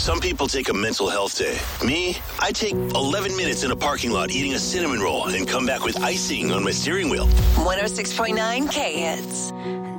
Some people take a mental health day. Me, I take 11 minutes in a parking lot eating a cinnamon roll and come back with icing on my steering wheel. 106.9 K-Hits.